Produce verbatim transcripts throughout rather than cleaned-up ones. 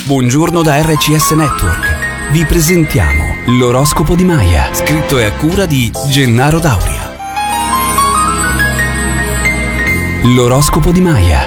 Buongiorno da R C S Network. Vi presentiamo l'oroscopo di Maya, scritto e a cura di Gennaro Dauria. L'oroscopo di Maya.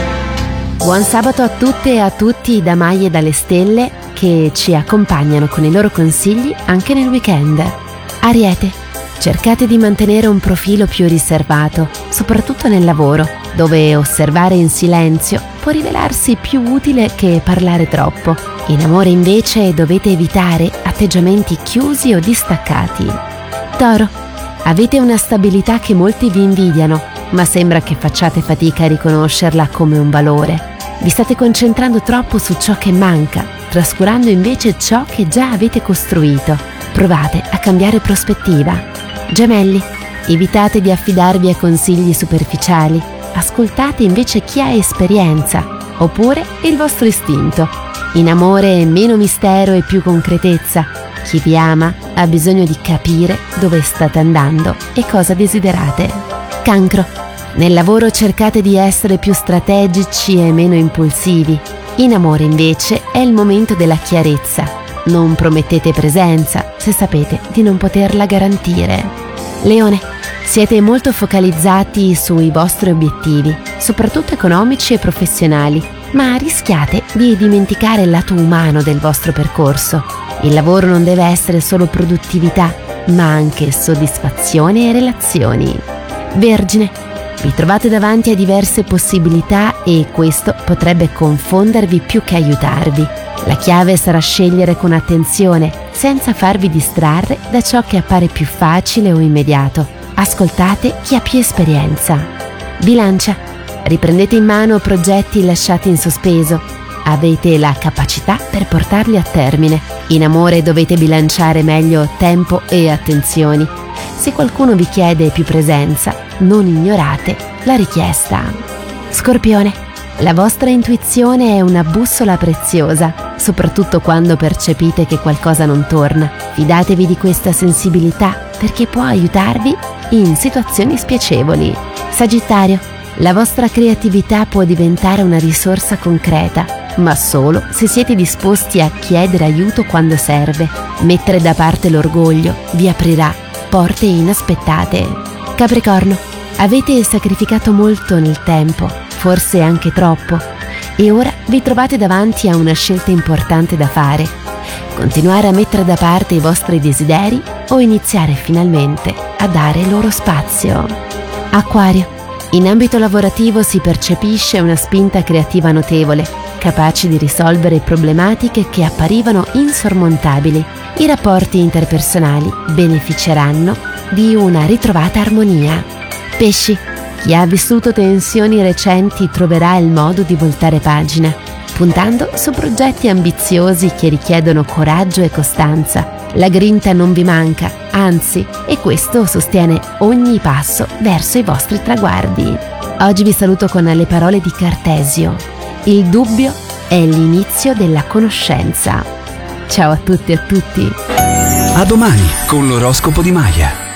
Buon sabato a tutte e a tutti da Maya e dalle stelle che ci accompagnano con i loro consigli anche nel weekend. Ariete, cercate di mantenere un profilo più riservato, soprattutto nel lavoro, dove osservare in silenzio può rivelarsi più utile che parlare troppo. In amore invece dovete evitare atteggiamenti chiusi o distaccati. Toro, avete una stabilità che molti vi invidiano, ma sembra che facciate fatica a riconoscerla come un valore. Vi state concentrando troppo su ciò che manca, trascurando invece ciò che già avete costruito. Provate a cambiare prospettiva. Gemelli, evitate di affidarvi a consigli superficiali. Ascoltate invece chi ha esperienza, oppure il vostro istinto. In amore meno mistero e più concretezza. Chi vi ama ha bisogno di capire dove state andando e cosa desiderate. Cancro, nel lavoro cercate di essere più strategici e meno impulsivi. In amore invece è il momento della chiarezza. Non promettete presenza se sapete di non poterla garantire. Leone, siete molto focalizzati sui vostri obiettivi, soprattutto economici e professionali, ma rischiate di dimenticare il lato umano del vostro percorso. Il lavoro non deve essere solo produttività, ma anche soddisfazione e relazioni. Vergine, vi trovate davanti a diverse possibilità e questo potrebbe confondervi più che aiutarvi. La chiave sarà scegliere con attenzione, senza farvi distrarre da ciò che appare più facile o immediato. Ascoltate chi ha più esperienza. Bilancia, riprendete in mano progetti lasciati in sospeso. Avete la capacità per portarli a termine. In amore dovete bilanciare meglio tempo e attenzioni. Se qualcuno vi chiede più presenza, non ignorate la richiesta. Scorpione, la vostra intuizione è una bussola preziosa, soprattutto quando percepite che qualcosa non torna. Fidatevi di questa sensibilità perché può aiutarvi in situazioni spiacevoli. Sagittario, la vostra creatività può diventare una risorsa concreta, ma solo se siete disposti a chiedere aiuto quando serve. Mettere da parte l'orgoglio vi aprirà porte inaspettate. Capricorno, avete sacrificato molto nel tempo, forse anche troppo, e ora vi trovate davanti a una scelta importante da fare. Continuare a mettere da parte i vostri desideri o iniziare finalmente a dare loro spazio. Acquario, in ambito lavorativo si percepisce una spinta creativa notevole, capace di risolvere problematiche che apparivano insormontabili. I rapporti interpersonali beneficeranno di una ritrovata armonia. Pesci, chi ha vissuto tensioni recenti troverà il modo di voltare pagina, puntando su progetti ambiziosi che richiedono coraggio e costanza. La grinta non vi manca, anzi, e questo sostiene ogni passo verso i vostri traguardi. Oggi vi saluto con le parole di Cartesio. Il dubbio è l'inizio della conoscenza. Ciao a tutti e a tutti. A domani con l'oroscopo di Maya.